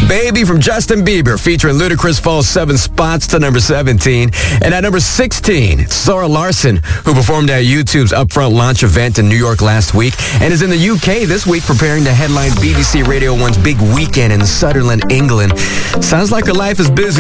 Baby from Justin Bieber featuring Ludacris falls 7 spots to number 17. And at number 16, it's Zara Larsson, who performed at YouTube's Upfront launch event in New York last week and is in the UK this week preparing to headline BBC Radio 1's big weekend in Sunderland, England. Sounds like her life is busy.